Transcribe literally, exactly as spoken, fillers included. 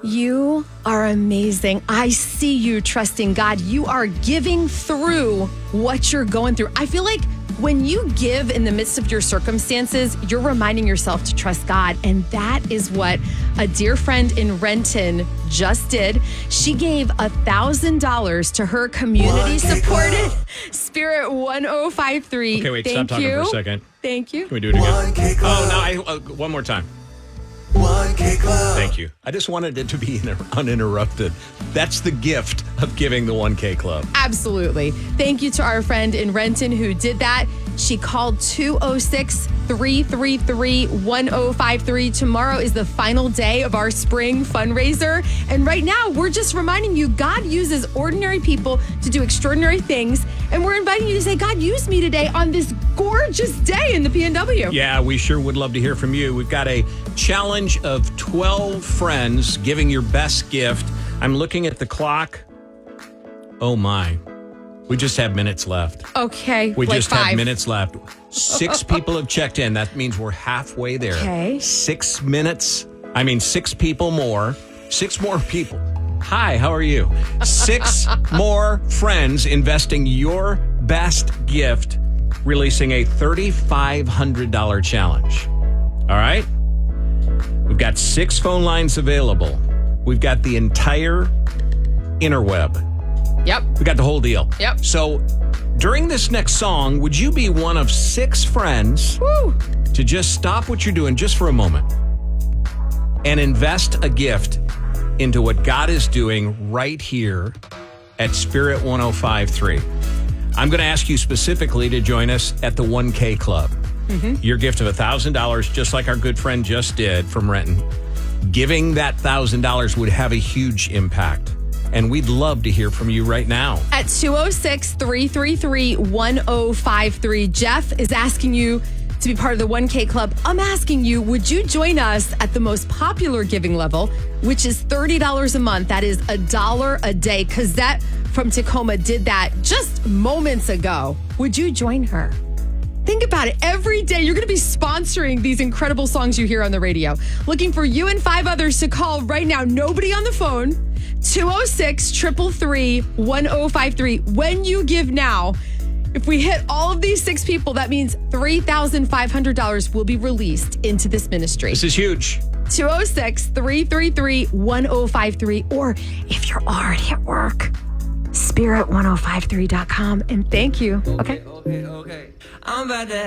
You are amazing. I see you trusting God. You are giving through what you're going through. I feel like when you give in the midst of your circumstances, you're reminding yourself to trust God. And that is what a dear friend in Renton just did. She gave one thousand dollars to her community-supported Spirit one oh five three. Okay, wait, Thank stop talking you. for a second. Thank you. Can we do it again? Oh, no, I, uh, one more time. one K Club. Thank you. I just wanted it to be uninterrupted. That's the gift of giving the one K Club. Absolutely. Thank you to our friend in Renton who did that. She called two oh six, three three three, one oh five three. Tomorrow is the final day of our spring fundraiser. And right now, we're just reminding you, God uses ordinary people to do extraordinary things. And we're inviting you to say, God, use me today on this gorgeous day in the P N W. Yeah, we sure would love to hear from you. We've got a challenge of twelve friends giving your best gift. I'm looking at the clock. Oh, my. We just have minutes left. Okay. We like just five. have minutes left. Six people have checked in. That means we're halfway there. Okay. Six minutes. I mean, six people more. Six more people. Hi, how are you? Six more friends investing your best gift, releasing a three thousand five hundred dollars challenge. All right? We've got six phone lines available. We've got the entire interweb. Yep. We got the whole deal. Yep. So during this next song, would you be one of six friends Woo. to just stop what you're doing just for a moment and invest a gift into what God is doing right here at Spirit one oh five three? I'm going to ask you specifically to join us at the one K Club. Mm-hmm. Your gift of one thousand dollars, just like our good friend just did from Renton. Giving that one thousand dollars would have a huge impact. And we'd love to hear from you right now. At two oh six, three three three, one oh five three, Jeff is asking you to be part of the one K Club. I'm asking you, would you join us at the most popular giving level, which is thirty dollars a month? That is a dollar a day. Cosette from Tacoma did that just moments ago. Would you join her? Think about it. Every day, you're going to be sponsoring these incredible songs you hear on the radio. Looking for you and five others to call right now. Nobody on the phone. two oh six, three three three, one oh five three. When you give now, if we hit all of these six people, that means three thousand five hundred dollars will be released into this ministry. This is huge. two oh six, three three three, one oh five three. Or if you're already at work, spirit ten fifty-three dot com. And thank you. Okay. Okay, okay. I'm about to